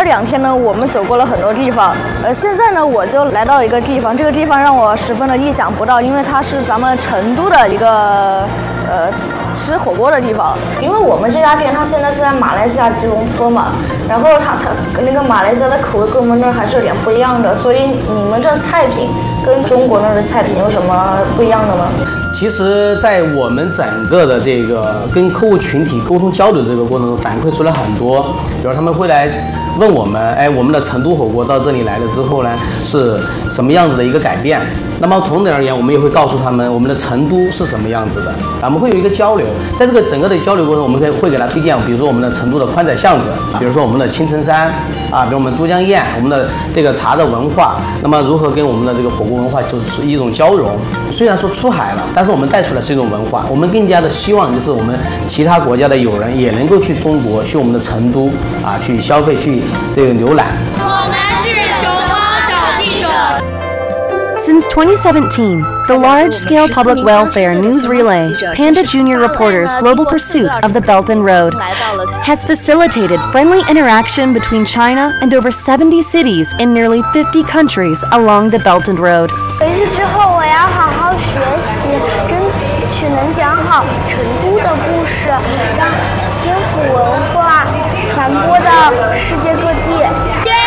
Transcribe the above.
2天呢，我们走过了很多地方。现在呢，我就来到一个地方，这个地方让我十分的意想不到，因为它是咱们成都的一个吃火锅的地方。因为我们这家店它现在是在马来西亚吉隆坡嘛，然后它那个马来西亚的口味跟我们那儿还是有点不一样的，所以你们这菜品跟中国那儿的菜品有什么不一样的吗？ 其实，在我们整个的这个跟客户群体沟通交流这个过程中，反馈出来很多，比如他们会来问我们，哎，我们的成都火锅到这里来了之后呢，是什么样子的一个改变？那么同等而言，我们也会告诉他们我们的成都是什么样子的，我们会有一个交流。在这个整个的交流过程，我们会给他推荐，比如说我们的成都的宽窄巷子，比如说我们的青城山啊，比如我们都江堰，我们的这个茶的文化，那么如何跟我们的这个火锅文化就是一种交融。虽然说出海了，但是我们带出来是一种文化，我们更加的希望就是我们其他国家的友人也能够去中国，去我们的成都啊，去消费，去这个浏览。 我们是熊猫小记者。 Since 2017, the large-scale public welfare news relay, Panda Junior Reporters' Global Pursuit of the Belt and Road, has facilitated friendly interaction between China and over 70 cities in nearly 50 countries along the Belt and Road. 回去之后，我要好好学习，争取能讲好成都的故事，让天府文化传播到世界各地。